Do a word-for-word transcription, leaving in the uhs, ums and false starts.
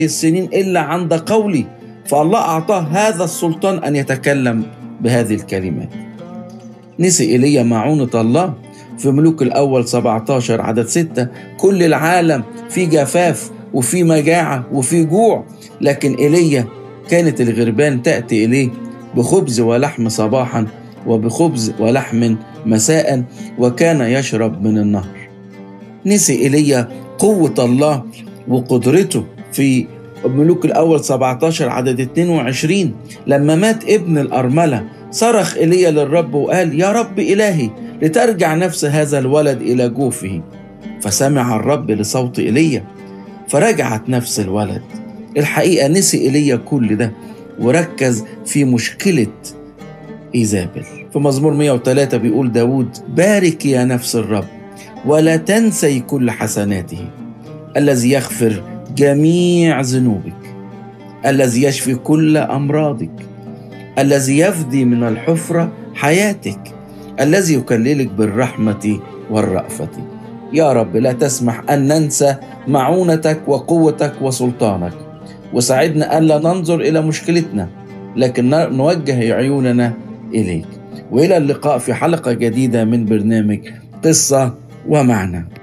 السنين إلا عند قولي. فالله أعطاه هذا السلطان أن يتكلم بهذه الكلمات. نسي إيليا معونة الله في ملوك الأول سبعة عشر عدد ستة. كل العالم في جفاف وفي مجاعة وفي جوع، لكن إيليا كانت الغربان تأتي إليه بخبز ولحم صباحا وبخبز ولحم مساء، وكان يشرب من النهر. نسي إيليا قوة الله وقدرته في ملوك الأول سبعة عشر عدد اثنين وعشرين. لما مات ابن الأرملة صرخ إيليا للرب وقال: يا رب إلهي، لترجع نفس هذا الولد إلى جوفه. فسمع الرب لصوت إيليا فرجعت نفس الولد. الحقيقة نسي إيليا كل ده وركز في مشكلة إيزابل. في مزمور مئة وثلاثة بيقول داود: بارك يا نفس الرب ولا تنسي كل حسناته، الذي يغفر جميع ذنوبك، الذي يشفي كل أمراضك، الذي يفدي من الحفرة حياتك، الذي يكللك بالرحمة والرأفة. يا رب لا تسمح أن ننسى معونتك وقوتك وسلطانك، وساعدنا ألا ننظر إلى مشكلتنا لكن نوجه عيوننا إليك. وإلى اللقاء في حلقة جديدة من برنامج قصة ومعنى.